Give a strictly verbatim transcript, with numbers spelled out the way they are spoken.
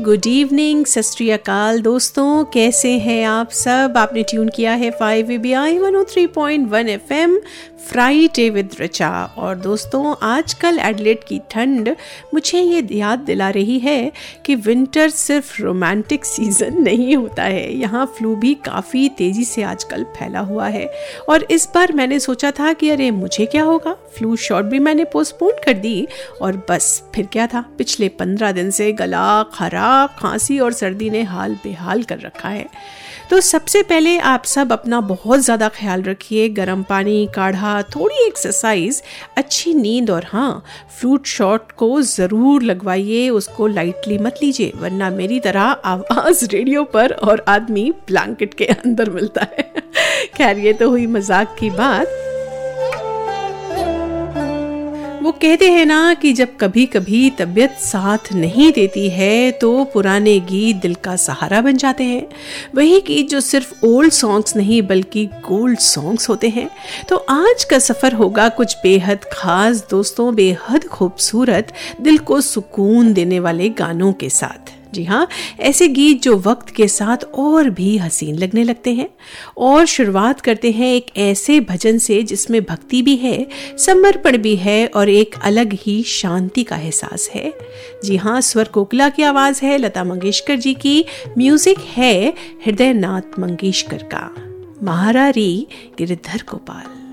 Good evening, सत श्री अकाल दोस्तों, कैसे हैं आप सब। आपने ट्यून किया है five A B I one O three point one F M Friday with रचा। और दोस्तों, आजकल एडिलेड की ठंड मुझे ये याद दिला रही है कि विंटर सिर्फ रोमांटिक सीज़न नहीं होता है। यहाँ फ्लू भी काफ़ी तेज़ी से आजकल फैला हुआ है। और इस बार मैंने सोचा था कि अरे मुझे क्या होगा, फ्लू शॉट भी मैंने पोस्टपोन कर दी और बस फिर क्या था, पिछले पंद्रह दिन से गला खराब, खांसी और सर्दी ने हाल बेहाल कर रखा है। तो सबसे पहले आप सब अपना बहुत ज़्यादा ख्याल रखिए। गर्म पानी, काढ़ा, थोड़ी एक्सरसाइज, अच्छी नींद और हाँ, फ्लूट शॉट को ज़रूर लगवाइए। उसको लाइटली मत लीजिए, वरना मेरी तरह आवाज़ रेडियो पर और आदमी ब्लैंकेट के अंदर मिलता है। खैर, ये तो हुई मजाक की बात। वो कहते हैं ना कि जब कभी कभी तबीयत साथ नहीं देती है तो पुराने गीत दिल का सहारा बन जाते हैं। वही गीत जो सिर्फ ओल्ड सॉन्ग्स नहीं बल्कि गोल्ड सॉन्ग्स होते हैं। तो आज का सफ़र होगा कुछ बेहद खास दोस्तों, बेहद खूबसूरत, दिल को सुकून देने वाले गानों के साथ। जी हाँ, ऐसे गीत जो वक्त के साथ और भी हसीन लगने लगते हैं। और शुरुआत करते हैं एक ऐसे भजन से जिसमें भक्ति भी है, समर्पण भी है और एक अलग ही शांति का एहसास है। जी हाँ, स्वर कोकिला की आवाज़ है लता मंगेशकर जी की, म्यूजिक है हृदय नाथ मंगेशकर का। महारारी गिरिधर गोपाल।